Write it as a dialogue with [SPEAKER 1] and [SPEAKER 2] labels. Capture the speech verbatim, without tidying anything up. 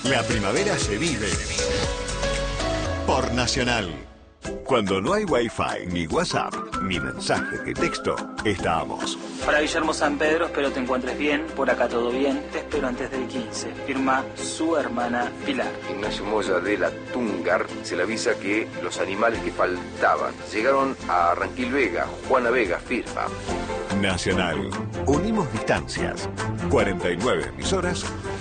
[SPEAKER 1] La primavera se vive por Nacional. Cuando no hay Wi-Fi, ni WhatsApp, ni mensaje de texto, estamos.
[SPEAKER 2] Para Guillermo San Pedro, espero te encuentres bien. Por acá todo bien. Te espero antes del quince. Firma su hermana Pilar.
[SPEAKER 3] Ignacio Moya de la Tungar se le avisa que los animales que faltaban llegaron a Ranquil Vega. Juana Vega firma.
[SPEAKER 1] Nacional. Unimos distancias. cuarenta y nueve emisoras